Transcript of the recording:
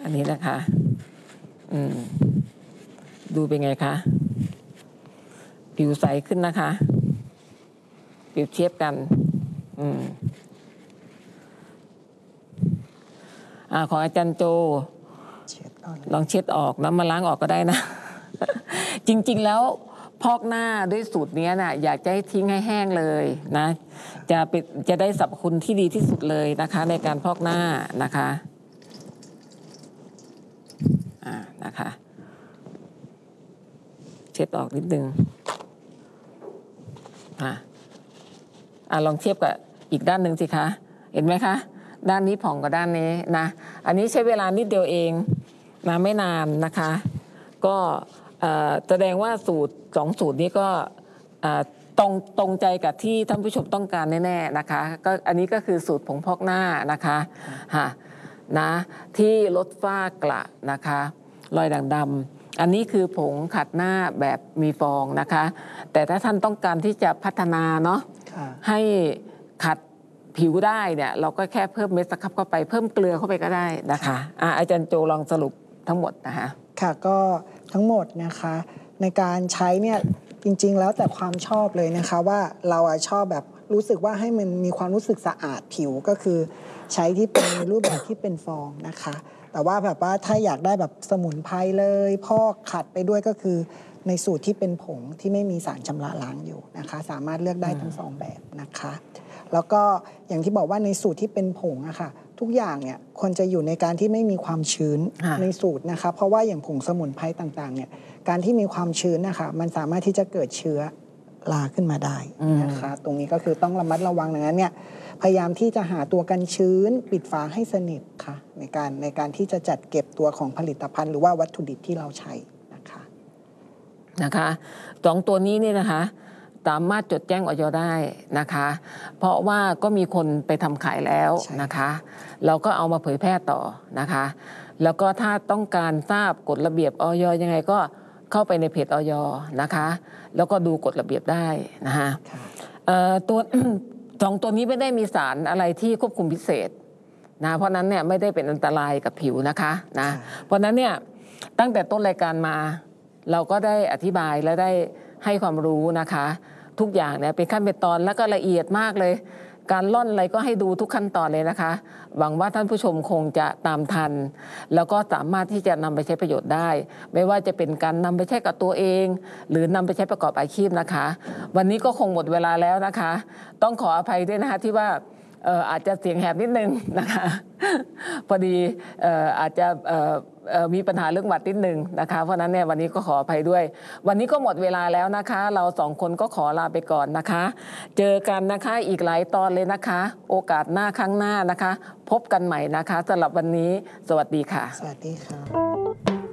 อันนี้นะคะดูเป็นไงคะผิวใสขึ้นนะคะเปรียบเทียบกันของอาจารย์โจลองเช็ดออกแล้วมาล้างออกก็ได้นะ จริงๆแล้วพอกหน้าด้วยสูตรนี้น่ะอยากจะให้ทิ้งให้แห้งเลยนะจะได้สรรพคุณที่ดีที่สุดเลยนะคะในการพอกหน้านะคะนะคะเช็ดออกนิดนึงลองเทียบกับอีกด้านหนึ่งสิคะเห็นไหมคะด้านนี้ผ่องกว่าด้านนี้นะอันนี้ใช้เวลานิดเดียวเองนะไม่นานนะคะก็แสดงว่าสูตร2สูตรนี้ก็ตรงใจกับที่ท่านผู้ชมต้องการแน่ๆนะคะก็อันนี้ก็คือสูตรผงพอกหน้านะคะนะที่ลดฝ้ากระนะคะรอยด่างดำอันนี้คือผงขัดหน้าแบบมีฟองนะคะแต่ถ้าท่านต้องการที่จะพัฒนาเนาะให้ขัดผิวได้เนี่ยเราก็แค่เพิ่มเม็ดสครับเข้าไปเพิ่มเกลือเข้าไปก็ได้นะคะอาจารย์โจลองสรุปทั้งหมดนะคะค่ะก็ทั้งหมดนะคะในการใช้เนี่ยจริงๆแล้วแต่ความชอบเลยนะคะว่าเราชอบแบบรู้สึกว่าให้มันมีความรู้สึกสะอาดผิวก็คือใช้ที่เป็นรูปแบบที่เป็นฟองนะคะแต่ว่าแบบว่าถ้าอยากได้แบบสมุนไพรเลยพอกขัดไปด้วยก็คือในสูตรที่เป็นผงที่ไม่มีสารชำระล้างอยู่นะคะสามารถเลือกได้ทั้ง2แบบนะคะแล้วก็อย่างที่บอกว่าในสูตรที่เป็นผงอะค่ะทุกอย่างเนี่ยควรจะอยู่ในการที่ไม่มีความชื้นในสูตรนะคะเพราะว่าอย่างผงสมุนไพรต่างๆเนี่ยการที่มีความชื้นนะคะมันสามารถที่จะเกิดเชื้อราขึ้นมาได้นะคะตรงนี้ก็คือต้องระมัดระวังดังนั้นเนี่ยพยายามที่จะหาตัวกันชื้นปิดฝาให้สนิทค่ะในการที่จะจัดเก็บตัวของผลิตภัณฑ์หรือว่าวัตถุดิบที่เราใช้นะคะ2ตัวนี้เนี่ยนะคะสามารถจดแจ้งอย.ได้นะคะเพราะว่าก็มีคนไปทำขายแล้วนะคะเราก็เอามาเผยแพร่ต่อนะคะแล้วก็ถ้าต้องการทราบกฎระเบียบอย.ยังไงก็เข้าไปในเพจอย.นะคะแล้วก็ดูกฎระเบียบได้นะคะตัว2ตัวนี้ไม่ได้มีสารอะไรที่ควบคุมพิเศษนะเพราะนั้นเนี่ยไม่ได้เป็นอันตรายกับผิวนะคะนะเพราะนั้นเนี่ยตั้งแต่ต้นรายการมาเราก็ได้อธิบายและได้ให้ความรู้นะคะทุกอย่างเนี่ยเป็นขั้นเป็นตอนแล้วก็ละเอียดมากเลยการล่อนอะไรก็ให้ดูทุกขั้นตอนเลยนะคะหวังว่าท่านผู้ชมคงจะตามทันแล้วก็สามารถที่จะนำไปใช้ประโยชน์ได้ไม่ว่าจะเป็นการนำไปใช้กับตัวเองหรือนำไปใช้ประกอบอาชีพนะคะวันนี้ก็คงหมดเวลาแล้วนะคะต้องขออภัยด้วยนะคะที่ว่าอาจจะเสียงแหบนิดนึงนะคะพอดีอาจจะมีปัญหาเรื่องหวัดนิดนึงนะคะเพราะนั้นเนี่ยวันนี้ก็ขออภัยด้วยวันนี้ก็หมดเวลาแล้วนะคะเรา2คนก็ขอลาไปก่อนนะคะเจอกันนะคะอีกหลายตอนเลยนะคะโอกาสหน้าครั้งหน้านะคะพบกันใหม่นะคะสำหรับวันนี้สวัสดีค่ะสวัสดีค่ะ